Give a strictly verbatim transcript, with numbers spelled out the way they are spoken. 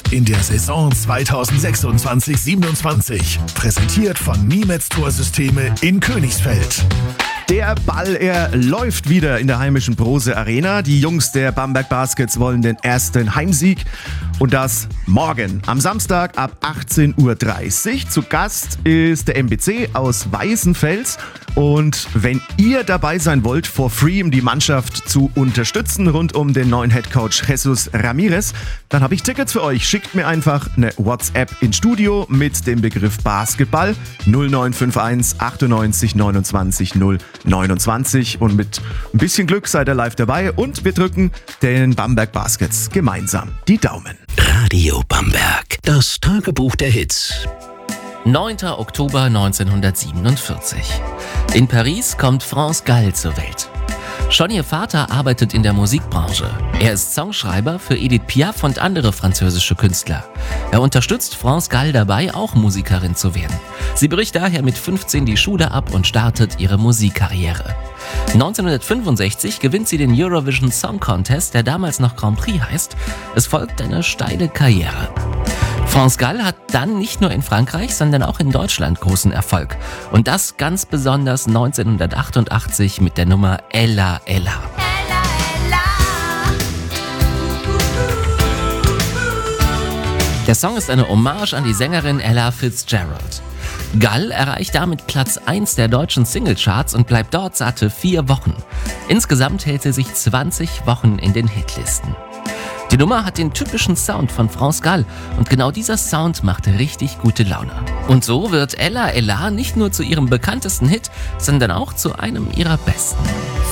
in der Saison zweitausendsechsundzwanzig siebenundzwanzig. Präsentiert von Niemetz Torsysteme in Königsfeld. Der Ball, er läuft wieder in der heimischen Brose Arena. Die Jungs der Bamberg Baskets wollen den ersten Heimsieg. Und das morgen, am Samstag ab achtzehn Uhr dreißig. Zu Gast ist der M B C aus Weißenfels. Und wenn ihr dabei sein wollt, for free, um die Mannschaft zu unterstützen rund um den neuen Headcoach Jesus Ramirez, dann habe ich Tickets für euch. Schickt mir einfach eine WhatsApp ins Studio mit dem Begriff Basketball null neun fünf eins achtundneunzig neunundzwanzig null neunundzwanzig und mit ein bisschen Glück seid ihr live dabei und wir drücken den Bamberg Baskets gemeinsam die Daumen. Radio Bamberg, das Tagebuch der Hits. neunter Oktober neunzehnhundertsiebenundvierzig. In Paris kommt France Gall zur Welt. Schon ihr Vater arbeitet in der Musikbranche. Er ist Songschreiber für Edith Piaf und andere französische Künstler. Er unterstützt France Gall dabei, auch Musikerin zu werden. Sie bricht daher mit fünfzehn die Schule ab und startet ihre Musikkarriere. neunzehnhundertfünfundsechzig gewinnt sie den Eurovision Song Contest, der damals noch Grand Prix heißt. Es folgt eine steile Karriere. France Gall hat dann nicht nur in Frankreich, sondern auch in Deutschland großen Erfolg. Und das ganz besonders neunzehnhundertachtundachtzig mit der Nummer Ella Ella. Der Song ist eine Hommage an die Sängerin Ella Fitzgerald. Gall erreicht damit Platz eins der deutschen Singlecharts und bleibt dort satte vier Wochen. Insgesamt hält sie sich zwanzig Wochen in den Hitlisten. Die Nummer hat den typischen Sound von France Gall und genau dieser Sound macht richtig gute Laune. Und so wird Ella Ella nicht nur zu ihrem bekanntesten Hit, sondern auch zu einem ihrer besten.